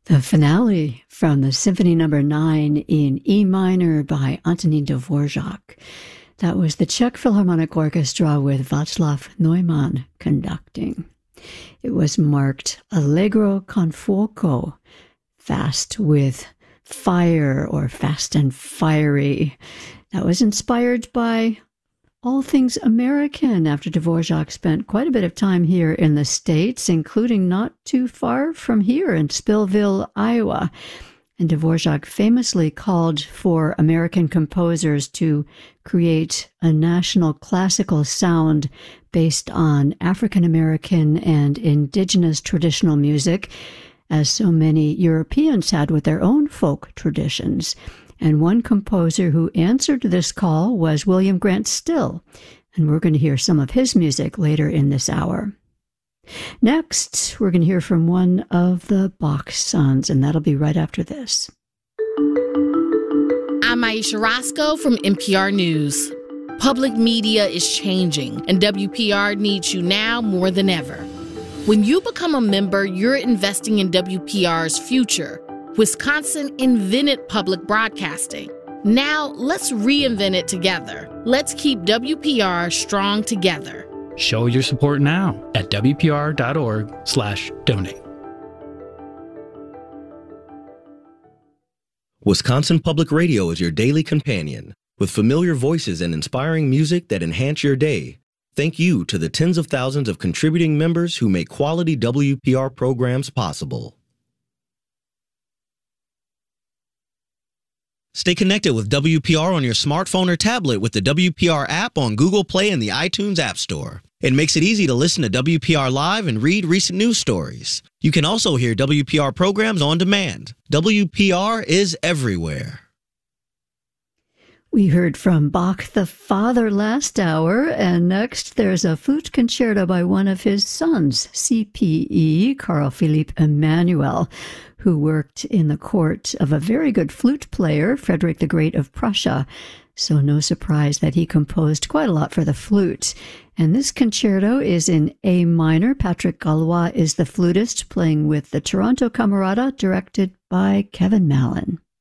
The finale from the Symphony No. 9 in E minor by Antonín Dvorak. That was the Czech Philharmonic Orchestra with Václav Neumann conducting. It was marked Allegro con fuoco, fast with fire or fast and fiery. That was inspired by all things American after Dvorak spent quite a bit of time here in the States, including not too far from here in Spillville, Iowa. And Dvorak famously called for American composers to create a national classical sound based on African American and indigenous traditional music, as so many Europeans had with their own folk traditions. And one composer who answered this call was William Grant Still, and we're going to hear some of his music later in this hour. Next, we're going to hear from one of the Bach sons, and that'll be right after this. I'm Aisha Roscoe from NPR News. Public media is changing, and WPR needs you now more than ever. When you become a member, you're investing in WPR's future. Wisconsin invented public broadcasting. Now, let's reinvent it together. Let's keep WPR strong together. Show your support now at WPR.org/donate. Wisconsin Public Radio is your daily companion, with familiar voices and inspiring music that enhance your day. Thank you to the tens of thousands of contributing members who make quality WPR programs possible. Stay connected with WPR on your smartphone or tablet with the WPR app on Google Play and the iTunes App Store. It makes it easy to listen to WPR live and read recent news stories. You can also hear WPR programs on demand. WPR is everywhere. We heard from Bach the Father last hour, and next there's a flute concerto by one of his sons, CPE, Carl Philipp Emanuel, who worked in the court of a very good flute player, Frederick the Great of Prussia. So no surprise that he composed quite a lot for the flute. And this concerto is in A minor. Patrick Gallois is the flutist, playing with the Toronto Camerata, directed by Kevin Mallon.